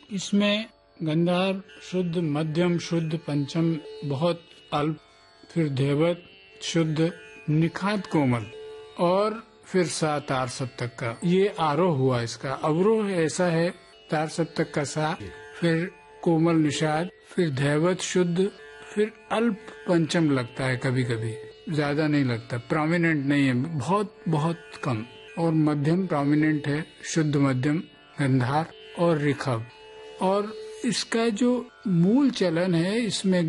इसमें गंधार शुद्ध, मध्यम शुद्ध, पंचम बहुत अल्प, फिर धैवत शुद्ध, निखात कोमल और फिर सा तार सप्तक का। ये आरोह हुआ। इसका अवरोह ऐसा है, तार सप्तक का सा, फिर कोमल निषाद, फिर धैवत शुद्ध, फिर अल्प पंचम लगता है, कभी कभी ज्यादा नहीं लगता, प्रोमिनेंट नहीं है, बहुत बहुत कम। और मध्यम प्रोमिनेंट है, शुद्ध मध्यम, गंधार और ऋखभ। और इसका जो मूल चलन है, इसमें